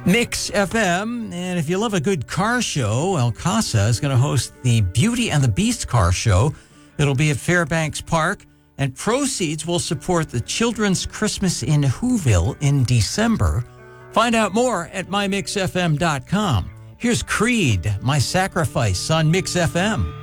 Mix FM, and if you love a good car show, El Casa is going to host the Beauty and the Beast car show. It'll be at Fairbanks Park, and proceeds will support the Children's Christmas in Whoville in December. Find out more at mymixfm.com. Here's Creed, My Sacrifice on Mix FM.